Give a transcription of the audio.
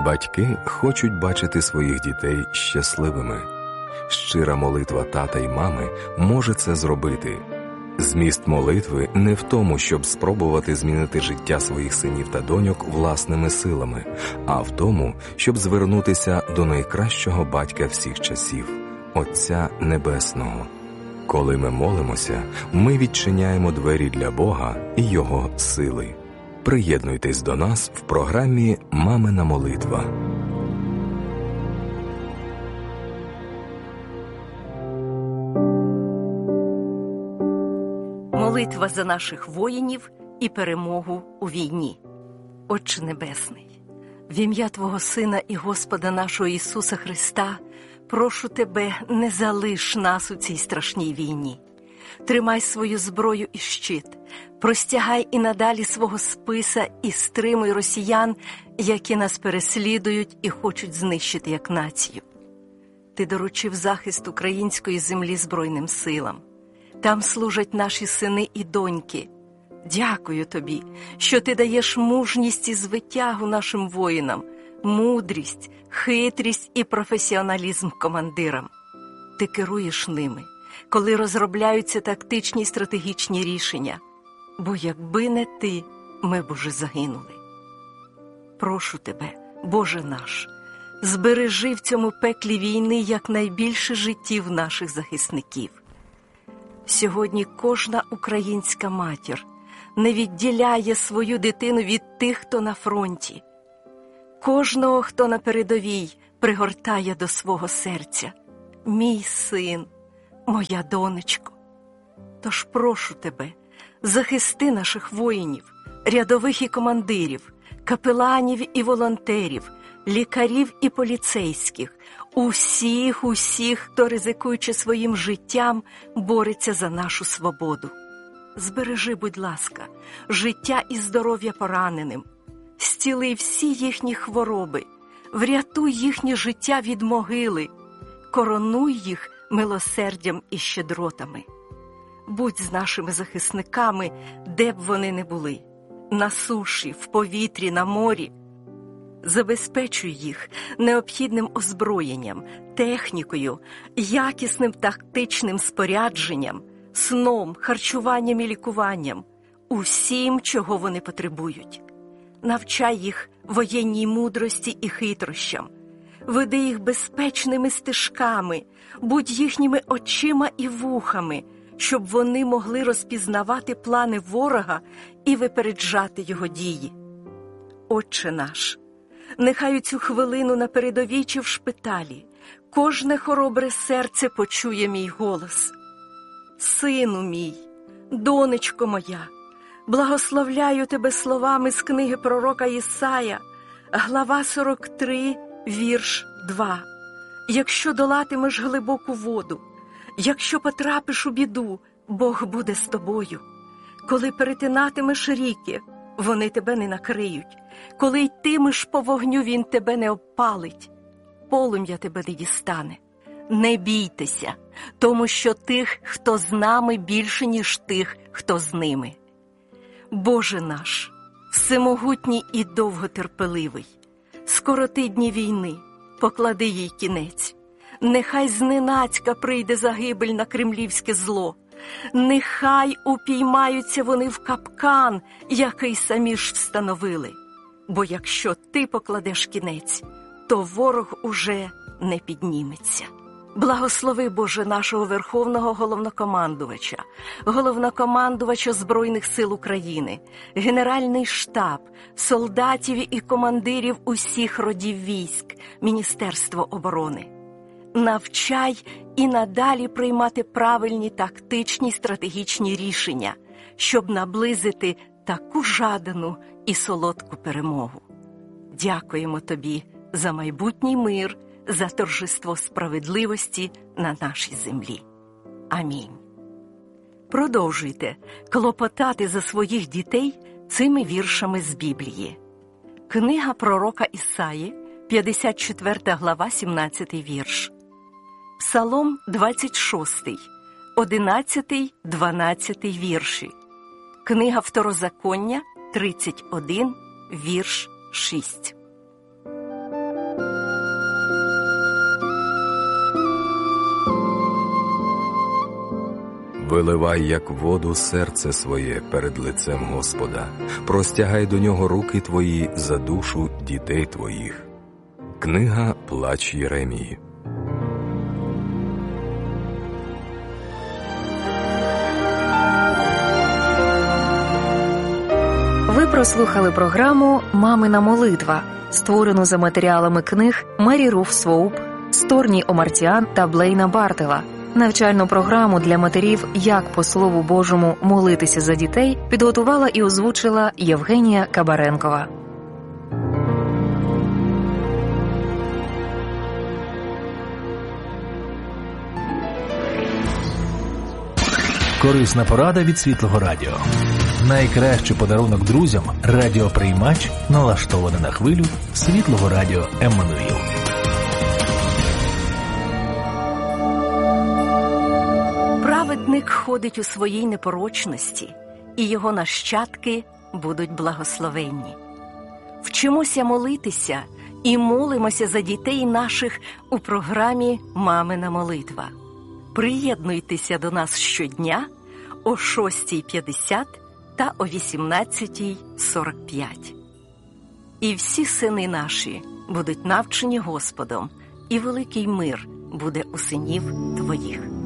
Батьки хочуть бачити своїх дітей щасливими. Щира молитва тата й мами може це зробити. Зміст молитви не в тому, щоб спробувати змінити життя своїх синів та доньок власними силами, а в тому, щоб звернутися до найкращого батька всіх часів – Отця Небесного. Коли ми молимося, ми відчиняємо двері для Бога і Його сили. Приєднуйтесь до нас в програмі «Мамина молитва». Молитва за наших воїнів і перемогу у війні. Отче Небесний, в ім'я Твого Сина і Господа нашого Ісуса Христа, прошу Тебе, не залиш нас у цій страшній війні. Тримай свою зброю і щит, простягай і надалі свого списа і стримуй росіян, які нас переслідують і хочуть знищити як націю. Ти доручив захист української землі Збройним силам. Там служать наші сини і доньки. Дякую Тобі, що Ти даєш мужність і звитягу нашим воїнам, мудрість, хитрість і професіоналізм командирам. Ти керуєш ними, коли розробляються тактичні й стратегічні рішення, бо якби не Ти, ми б уже загинули. Прошу Тебе, Боже наш, збережи в цьому пеклі війни якнайбільше життів наших захисників. Сьогодні кожна українська матір не відділяє свою дитину від тих, хто на фронті. Кожного, хто на передовій, пригортає до свого серця. Мій син, моя донечко. Тож прошу Тебе, захисти наших воїнів, рядових і командирів, капеланів і волонтерів, лікарів і поліцейських, усіх, хто, ризикуючи своїм життям, бореться за нашу свободу. Збережи, будь ласка, життя і здоров'я пораненим, зціли всі їхні хвороби, врятуй їхнє життя від могили, коронуй їх милосердям і щедротами. Будь з нашими захисниками, де б вони не були, на суші, в повітрі, на морі. Забезпечуй їх необхідним озброєнням, технікою, якісним тактичним спорядженням, сном, харчуванням і лікуванням, усім, чого вони потребують. Навчай їх воєнній мудрості і хитрощам, веди їх безпечними стежками, будь їхніми очима і вухами, щоб вони могли розпізнавати плани ворога і випереджати його дії. Отче наш, нехай у цю хвилину на передовій чи в шпиталі кожне хоробре серце почує мій голос. Сину мій, донечко моя, благословляю тебе словами з книги пророка Ісая, глава 43, вірш 2. Якщо долатимеш глибоку воду, якщо потрапиш у біду, Бог буде з тобою. Коли перетинатимеш ріки, вони тебе не накриють. Коли йтимеш по вогню, він тебе не обпалить. Полум'я тебе не дістане. Не бійтеся, тому що тих, хто з нами, більше, ніж тих, хто з ними. Боже наш, всемогутній і довготерпеливий, скороти дні війни, поклади їй кінець. Нехай зненацька прийде загибель на кремлівське зло. Нехай упіймаються вони в капкан, який самі ж встановили. Бо якщо ти покладеш кінець, то ворог уже не підніметься. Благослови, Боже, нашого Верховного Головнокомандувача, Головнокомандувача Збройних сил України, Генеральний штаб, солдатів і командирів усіх родів військ, Міністерство оборони. Навчай і надалі приймати правильні тактичні стратегічні рішення, щоб наблизити таку жадану і солодку перемогу. Дякуємо Тобі за майбутній мир, за торжество справедливості на нашій землі. Амінь. Продовжуйте клопотати за своїх дітей цими віршами з Біблії. Книга пророка Ісаї, 54 глава, 17 вірш. Псалом 26, 11, 12 вірші. Книга Второзаконня, 31, вірш 6. Виливай, як воду, серце своє перед лицем Господа, простягай до нього руки твої за душу дітей твоїх. Книга «Плач Єремії». Ви прослухали програму «Мамина молитва», створену за матеріалами книг Мері Руф Своуп, Сторні Омартіан та Блейна Бартела. Навчальну програму для матерів «Як по Слову Божому молитися за дітей» підготувала і озвучила Євгенія Кабаренкова. Корисна порада від Світлого Радіо. Найкращий подарунок друзям – радіоприймач, налаштований на хвилю Світлого Радіо Еммануїл. Праведник ходить у своїй непорочності, і його нащадки будуть благословенні. Вчимося молитися і молимося за дітей наших у програмі «Мамина молитва». Приєднуйтеся до нас щодня о 6:50 та о 18:45. І всі сини наші будуть навчені Господом, і великий мир буде у синів твоїх.